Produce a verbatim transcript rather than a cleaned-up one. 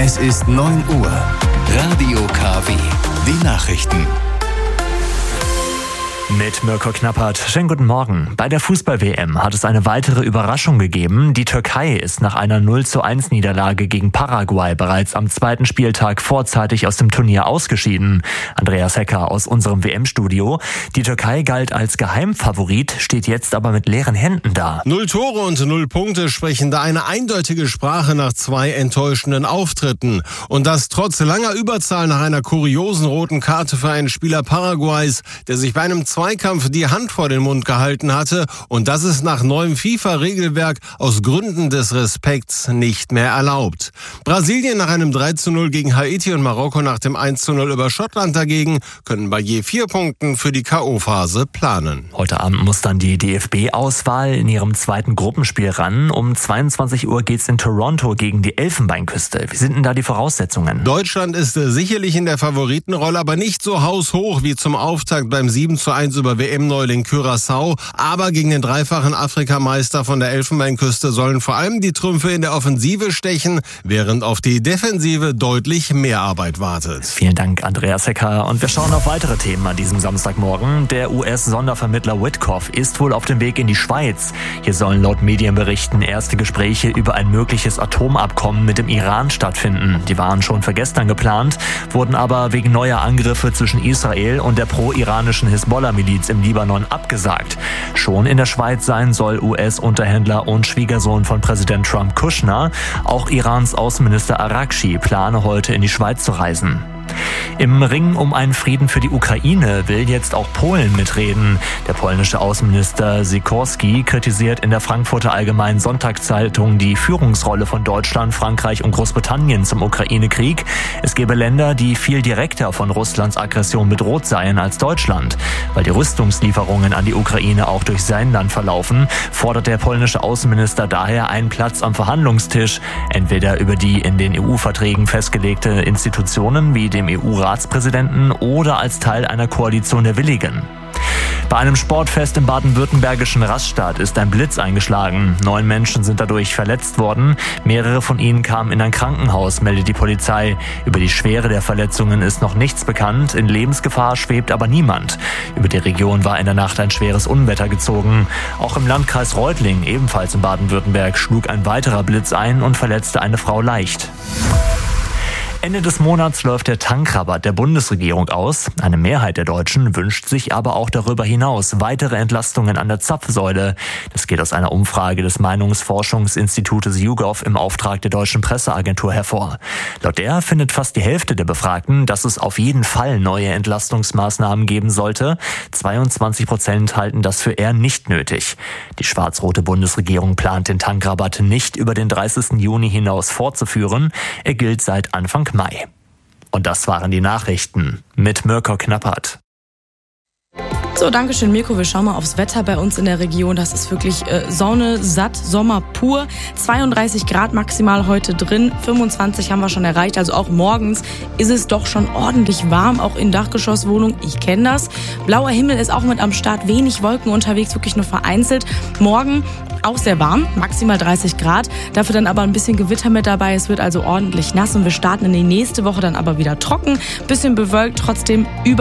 Es ist neun Uhr. Radio K W. Die Nachrichten. Mit Mirko Knappert. Schönen guten Morgen. Bei der Fußball-W M hat es eine weitere Überraschung gegeben. Die Türkei ist nach einer null zu eins Niederlage gegen Paraguay bereits am zweiten Spieltag vorzeitig aus dem Turnier ausgeschieden. Andreas Hecker aus unserem W M-Studio. Die Türkei galt als Geheimfavorit, steht jetzt aber mit leeren Händen da. Null Tore und null Punkte sprechen da eine eindeutige Sprache nach zwei enttäuschenden Auftritten. Und das trotz langer Überzahl nach einer kuriosen roten Karte für einen Spieler Paraguays, der sich bei einem Zweikampf die Hand vor den Mund gehalten hatte, und das ist nach neuem FIFA-Regelwerk aus Gründen des Respekts nicht mehr erlaubt. Brasilien nach einem drei zu null gegen Haiti und Marokko nach dem eins zu null über Schottland dagegen können bei je vier Punkten für die K O-Phase planen. Heute Abend muss dann die D F B-Auswahl in ihrem zweiten Gruppenspiel ran. Um zweiundzwanzig Uhr geht's in Toronto gegen die Elfenbeinküste. Wie sind denn da die Voraussetzungen? Deutschland ist sicherlich in der Favoritenrolle, aber nicht so haushoch wie zum Auftakt beim sieben zu eins über W M-Neuling Curaçao. Aber gegen den dreifachen Afrikameister von der Elfenbeinküste sollen vor allem die Trümpfe in der Offensive stechen, während auf die Defensive deutlich mehr Arbeit wartet. Vielen Dank, Andreas Hecker. Und wir schauen auf weitere Themen an diesem Samstagmorgen. Der U S-Sondervermittler Witkoff ist wohl auf dem Weg in die Schweiz. Hier sollen laut Medienberichten erste Gespräche über ein mögliches Atomabkommen mit dem Iran stattfinden. Die waren schon für gestern geplant, wurden aber wegen neuer Angriffe zwischen Israel und der pro-iranischen Hisbollah-Miliz im Libanon abgesagt. Schon in der Schweiz sein soll U S-Unterhändler und Schwiegersohn von Präsident Trump Kushner. Auch Irans Außenminister Arakci plane heute in die Schweiz zu reisen. Im Ring um einen Frieden für die Ukraine will jetzt auch Polen mitreden. Der polnische Außenminister Sikorski kritisiert in der Frankfurter Allgemeinen Sonntagszeitung die Führungsrolle von Deutschland, Frankreich und Großbritannien zum Ukraine-Krieg. Es gebe Länder, die viel direkter von Russlands Aggression bedroht seien als Deutschland. Weil die Rüstungslieferungen an die Ukraine auch durch sein Land verlaufen, fordert der polnische Außenminister daher einen Platz am Verhandlungstisch, entweder über die in den E U-Verträgen festgelegte Institutionen wie dem E U-Ratspräsidenten oder als Teil einer Koalition der Willigen. Bei einem Sportfest im baden-württembergischen Rastatt ist ein Blitz eingeschlagen. Neun Menschen sind dadurch verletzt worden. Mehrere von ihnen kamen in ein Krankenhaus, meldet die Polizei. Über die Schwere der Verletzungen ist noch nichts bekannt. In Lebensgefahr schwebt aber niemand. Über die Region war in der Nacht ein schweres Unwetter gezogen. Auch im Landkreis Reutlingen, ebenfalls in Baden-Württemberg, schlug ein weiterer Blitz ein und verletzte eine Frau leicht. Ende des Monats läuft der Tankrabatt der Bundesregierung aus. Eine Mehrheit der Deutschen wünscht sich aber auch darüber hinaus weitere Entlastungen an der Zapfsäule. Das geht aus einer Umfrage des Meinungsforschungsinstitutes YouGov im Auftrag der Deutschen Presseagentur hervor. Laut der findet fast die Hälfte der Befragten, dass es auf jeden Fall neue Entlastungsmaßnahmen geben sollte. zweiundzwanzig Prozent halten das für eher nicht nötig. Die schwarz-rote Bundesregierung plant den Tankrabatt nicht über den dreißigsten Juni hinaus fortzuführen. Er gilt seit Anfang Mai. Und das waren die Nachrichten mit Mirko Knappert. So, danke schön, Mirko. Wir schauen mal aufs Wetter bei uns in der Region. Das ist wirklich äh, Sonne, satt, Sommer pur. zweiunddreißig Grad maximal heute drin. fünfundzwanzig haben wir schon erreicht. Also auch morgens ist es doch schon ordentlich warm, auch in Dachgeschosswohnungen. Ich kenne das. Blauer Himmel ist auch mit am Start. Wenig Wolken unterwegs, wirklich nur vereinzelt. Morgen auch sehr warm, maximal dreißig Grad. Dafür dann aber ein bisschen Gewitter mit dabei. Es wird also ordentlich nass und wir starten in die nächste Woche dann aber wieder trocken. Bisschen bewölkt, trotzdem über